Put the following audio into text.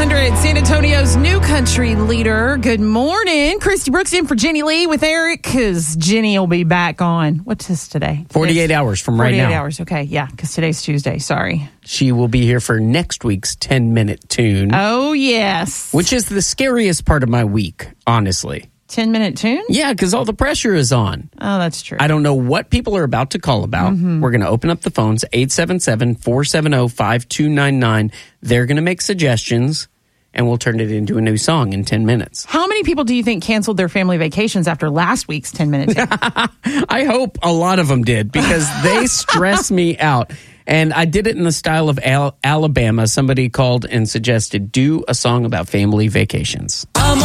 100, San Antonio's new country leader. Good morning. Christy Brooks in for Jenny Lee with Eric, because Jenny will be back on. What's this today? 48 hours from right now. 48 hours, okay. Yeah, because today's Tuesday. Sorry. She will be here for next week's 10-minute tune. Oh, yes. Which is the scariest part of my week, honestly. 10-minute tune? Yeah, because all the pressure is on. Oh, that's true. I don't know what people are about to call about. We're going to open up the phones, 877-470-5299. They're going to make suggestions, and we'll turn it into a new song in 10 minutes. How many people do you think canceled their family vacations after last week's 10-minute tune? I hope a lot of them did, because they stress me out. And I did it in the style of Alabama. Somebody called and suggested, do a song about family vacations.